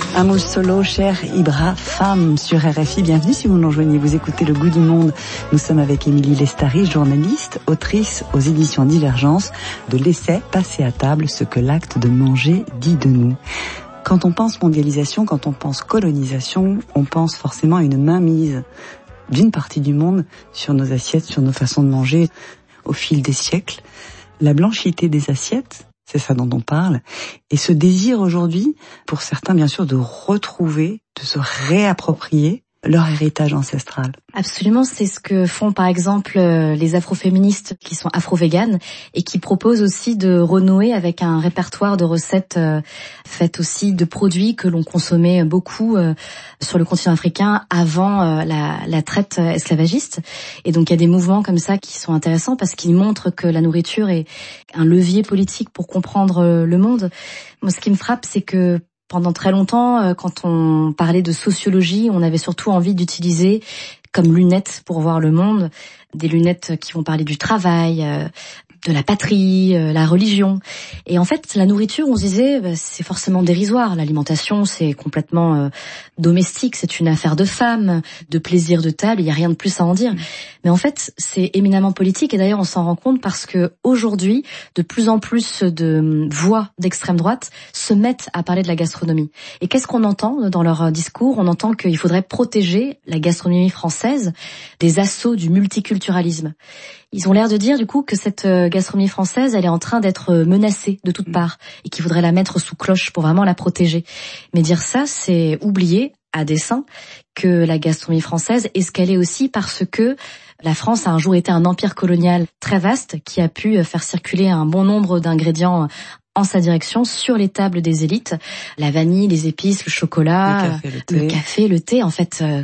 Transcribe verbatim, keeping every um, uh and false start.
Un mot solo, cher Ibra, femme sur R F I. Bienvenue si vous nous rejoignez. Vous écoutez Le Goût du Monde. Nous sommes avec Émilie Lestari, journaliste, autrice aux éditions Divergence de l'essai Passer à table, ce que l'acte de manger dit de nous. Quand on pense mondialisation, quand on pense colonisation, on pense forcément à une mainmise d'une partie du monde sur nos assiettes, sur nos façons de manger au fil des siècles. La blanchité des assiettes, c'est ça dont on parle. Et ce désir aujourd'hui, pour certains bien sûr, de retrouver, de se réapproprier leur héritage ancestral. Absolument, c'est ce que font par exemple les afroféministes qui sont afro-véganes et qui proposent aussi de renouer avec un répertoire de recettes faites aussi de produits que l'on consommait beaucoup sur le continent africain avant la, la traite esclavagiste. Et donc il y a des mouvements comme ça qui sont intéressants parce qu'ils montrent que la nourriture est un levier politique pour comprendre le monde. Moi, ce qui me frappe, c'est que pendant très longtemps, quand on parlait de sociologie, on avait surtout envie d'utiliser comme lunettes pour voir le monde, des lunettes qui vont parler du travail, de la patrie, la religion. Et en fait, la nourriture, on se disait, bah, c'est forcément dérisoire. L'alimentation, c'est complètement euh, domestique, c'est une affaire de femmes, de plaisir de table, il n'y a rien de plus à en dire. Mais en fait, c'est éminemment politique. Et d'ailleurs, on s'en rend compte parce que aujourd'hui, de plus en plus de voix d'extrême droite se mettent à parler de la gastronomie. Et qu'est-ce qu'on entend dans leur discours? On entend qu'il faudrait protéger la gastronomie française des assauts du multiculturalisme. Ils ont l'air de dire du coup que cette gastronomie française, elle est en train d'être menacée de toutes parts et qu'il faudrait la mettre sous cloche pour vraiment la protéger. Mais dire ça, c'est oublier à dessein que la gastronomie française est ce qu'elle est aussi parce que la France a un jour été un empire colonial très vaste qui a pu faire circuler un bon nombre d'ingrédients en sa direction sur les tables des élites. La vanille, les épices, le chocolat, le café, le thé. le, café, le thé. En fait,